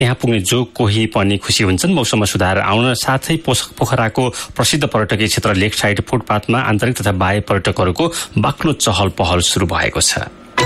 यहाँ पुग्ने जो कोही पनि खुसी हुन्छन्। मौसममा सुधार आउन साथै पोखराको प्रसिद्ध पर्यटकीय क्षेत्र लेक साइड फुटपाथमा आन्तरिक तथा बाह्य पर्यटकहरूको बाक्लो चहल पहल सुरु भएको छ।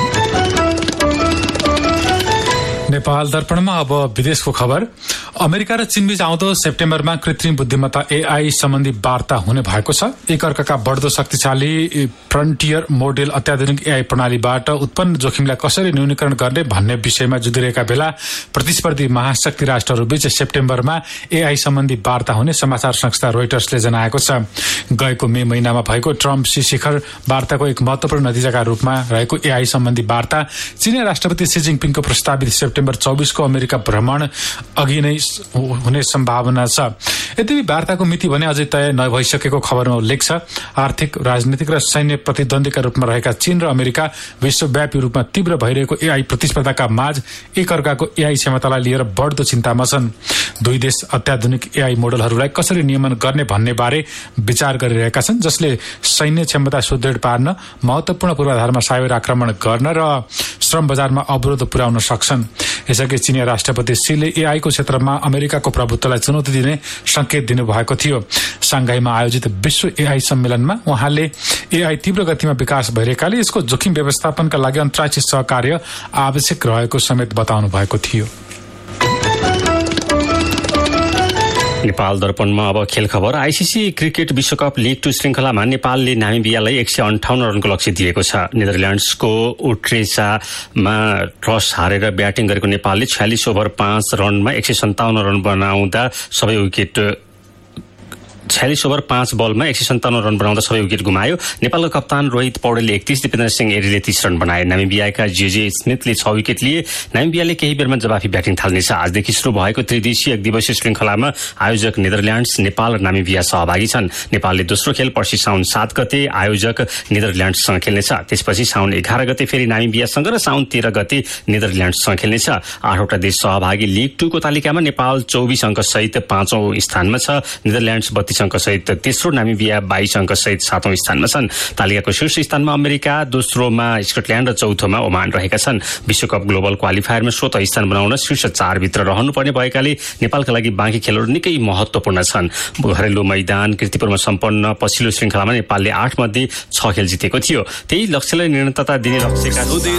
नेपाल दर्पणमा अब विदेशको खबर। अमेरिका र चीनबीच आउँदो सेप्टेम्बरमा कृत्रिम बुद्धिमत्ता एआई सम्बन्धी वार्ता हुने भएको छ। एकअर्काका बढ्दो शक्तिशाली फ्रन्टियर मोडेल अत्याधुनिक एआई प्रणालीबाट उत्पन्न जोखिमलाई कसरी न्यूनीकरण गर्ने भन्ने विषयमा जुधिरहेका बेला प्रतिस्पर्धी महाशक्ति राष्ट्रहरूबीच सेप्टेम्बरमा एआई सम्बन्धी वार्ता हुने समाचार संस्था रोइटर्सले जनाएको छ। गएको मे महिनामा भएको ट्रम्प शिखर वार्ताको एक महत्वपूर्ण नतिजाका रूपमा रहेको एआई सम्बन्धी वार्ता चीनी राष्ट्रपति सी जिनपिङको प्रस्तावित सेप्टेम्बर 24 को अमेरिका भ्रमण अघि नै हुने सम्भावना छ। यद्यपि वार्ताको मिति भने अझै तय नभइसकेको खबरमा उल्लेख छ। आर्थिक, राजनीतिक र सैन्य प्रतिद्वन्दीका रूपमा रहेका चीन र अमेरिका विश्वव्यापी रूपमा तीव्र भइरहेको एआई प्रतिस्पर्धाका माझ एकअर्काको एआई क्षमतालाई लिएर बढ्दो चिन्तामा छन्। दुई देश अत्याधुनिक एआई मोडलहरूलाई कसरी नियमन गर्ने भन्ने बारे विचार गरिरहेका छन्, जसले सैन्य क्षमता सुदृढ पार्न, महत्वपूर्ण पूर्वाधारमा साइबर आक्रमण गर्न र श्रम बजारमा अवरोध पुर्याउन सक्छन्। यसअघि चीनी राष्ट्रपति सीले एआईको क्षेत्रमा अमेरिकाको प्रभुत्वलाई चुनौती दिने संकेत दिनुभएको थियो। सांघाईमा आयोजित विश्व एआई सम्मेलनमा उहाँले एआई तीव्र गतिमा विकास भइरहेकाले यसको जोखिम व्यवस्थापनका लागि अन्तर्राष्ट्रिय सहकार्य आवश्यक रहेको समेत बताउनु भएको थियो। नेपाल दर्पणमा अब खेल खबर। आईसीसी क्रिकेट विश्वकप लीग 2 श्रृंखलामा नेपालले नामिबियालाई 158 रनको लक्ष्य दिएको छ। नेदरल्याण्ड्सको उट्रेसामा टस हारेर ब्याटिङ गरेको नेपालले 46 ओभर 5 रनमा 157 रन बनाउँदा सबै विकेट 46 ओभर 5 बलमा 157 रन बनाउँदा सबै विकेट गुमायो। नेपालको कप्तान रोहित पौडेलले 31, दिपेन्द्र सिंह एरीले 30 रन बनाए। नामिबियाका जेजे स्मिथले 6 विकेट लिए। नामिबियाले केही बेरमा जवाफी ब्याटिङ थाल्नेछ। आजदेखि शुरू भएको त्रिदेशीय एकदिवसीय श्रृंखलामा आयोजक नेदरल्याण्ड्स, नेपाल र नामिबिया सहभागी छन्। नेपालले दोस्रो खेल पर्सि साउन 7 गते आयोजक नेदरल्याण्ड्ससँग खेल्नेछ। त्यसपछि साउन 11 गते फेरि नामिबियासँग र साउन 13 गते नेदरल्याण्ड्ससँग खेल्नेछ। 8वटा देश सहभागी लीग 2 को तालिकामा नेपाल 24 अङ्क सहित 5औं स्थानमा छ। नेदरल्याण्ड्स 32 अङ्क सहित तेस्रो, नामिबिया 22 अङ्क सहित 7औं स्थानमा छन्। तालिकाको शीर्ष स्थानमा अमेरिका, दोस्रोमा स्कटल्याण्ड र चौथोमा ओमान रहेका छन्। विश्वकप ग्लोबल क्वालिफायरमा 16 स्थान बनाउन शीर्ष 4 भित्र रहनुपर्ने भएकाले नेपालका लागि बाँकी खेलहरू निकै महत्वपूर्ण छन्। घरेलु मैदान कीर्तिपुरमा सम्पन्न पछिल्लो श्रृंखलामा नेपालले 8 मध्ये 6 खेल जितेको थियो। त्यही लक्ष्यलाई निर्णयता दिने लक्ष्यका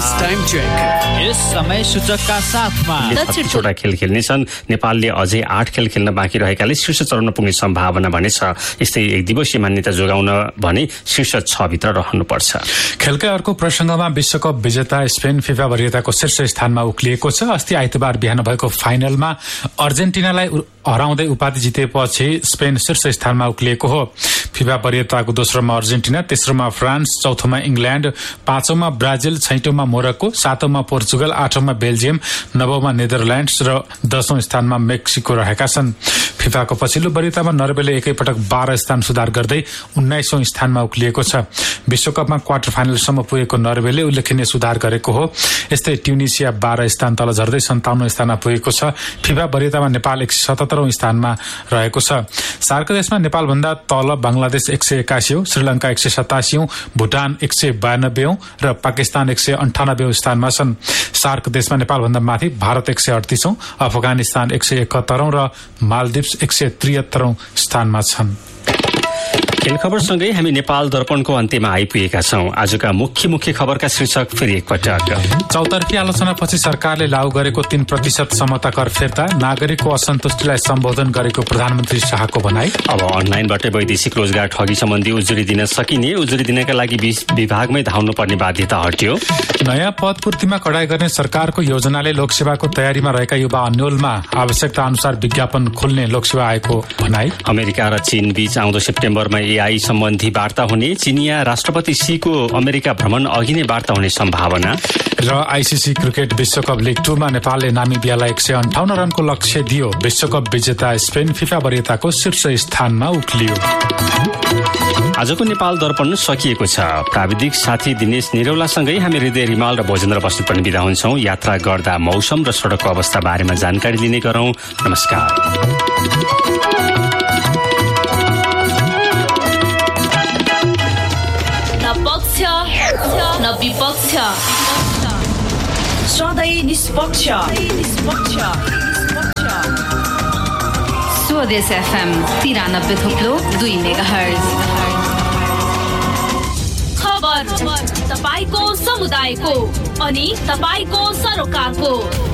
छोटा खेल खेल्नेछन्। नेपालले अझै 8 खेल खेल्न बाँकी रहेकाले शीर्ष चरणमा पुग्ने सम्भावना भने छ। यस्तै एक दिवसीय मान्यता जोगाउन भने शीर्ष 6 भित्र रहनुपर्छ। खेलकै अर्को प्रसंगमा विश्वकप विजेता स्पेन फिफा वरियताको शीर्ष स्थानमा उक्लिएको छ। अस्ति आइतबार बिहान भएको फाइनलमा अर्जेन्टिनालाई हराउँदै उपाधि जितेपछि स्पेन शीर्ष स्थानमा उक्लिएको हो। फिफा वरियताको दोस्रोमा Argentina, तेस्रोमा France, चौथोमा England, 5औंमा Brazil, 6औंमा Morocco, 7औंमा Portugal, 8औंमा Belgium, 9औंमा Netherlands र 10औं स्थानमा मेक्सिको रहेका छन्। फिफाको पछिल्लो वरियतामा नर्वेले एकैपटक 12 स्थान सुधार गर्दै 19औं स्थानमा उक्लिएको छ। विश्वकपमा क्वार्टर फाइनलसम्म पुगेको नर्वेले उल्लेखनीय सुधार गरेको हो। यस्तै ट्युनिसिया 12 स्थान तल झर्दै 57औं स्थानमा पुगेको छ। फिफा वरियतामा नेपाल 177औं स्थानमा रहेको छ। सार्क देशमा नेपालभन्दा तल बंगलादेश 181औं, श्रीलंका 187औं, भुटान 192औं र पाकिस्तान 198औं स्थानमा छन्। सार्क देशमा नेपालभन्दा माथि भारत 138औं, अफगानिस्तान 171औं र मालदिप्स 173औं स्थानमा छन्। खेल खबरसँगै हामी नेपाल दर्पणको अन्त्यमा आइपुगेका छौं। आजका मुख्य खबरका शीर्षक फेरि एकपटक। चौतर्फी आलोचनापछि सरकारले लागू गरेको 3% समता कर फिर्ता, नागरिकको असन्तुष्टिलाई सम्बोधन गरेको प्रधानमन्त्री शाहको भनाई। अब अनलाइनबाट वैदेशिक रोजगार ठगी सम्बन्धी उजुरी दिन सकिने, उजुरी दिनका लागि विभागमै धाउनुपर्ने बाध्यता हट्यो। नयाँ पद पूर्तिमा कडाई गर्ने सरकारको योजनाले लोकसेवाको तयारीमा रहेका युवा अन्योलमा आवश्यकता अनुसार विज्ञापन खोल्ने लोकसेवा आयोगको भनाई। अमेरिका र चीन बीच आउँदो सेप्टेम्बरमा एआई सम्बन्धी वार्ता हुने, चिनिया राष्ट्रपति सी को अमेरिका भ्रमण अघि नै वार्ता हुने सम्भावना। र आईसीसी क्रिकेट विश्वकप लीग 2 मा नेपालले नामिबियालाई 158 रनको लक्ष्य दियो। विश्वकप विजेता स्पेन फिफा वरियताको शीर्ष स्थानमा उक्लियो। आजको नेपाल दर्पण सकिएको छ। प्राविधिक साथी दिनेश निरौलासँगै हामी हृदय रिमाल र भोजेन्द्र बस्नु पनि बिदा हुन्छौं। यात्रा गर्दा मौसम र सडकको अवस्था बारेमा जानकारी लिने गरौं। नमस्कार। न विपक्ष, सधैँ निष्पक्ष। स्वदेश FM 93.2 मेगाहर्ज। खबर तपाईको समुदायको अनि तपाईको सरोकारको।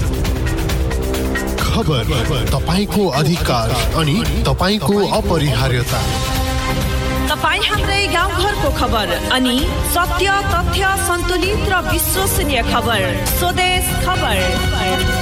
खबर तपाईको अधिकार अनि तपाईको अपरिहार्यता। तपाई हाम्रै गाउँघरको खबर अनि सत्य तथ्य सन्तुलित र विश्वसनीय खबर। स्वदेश खबर।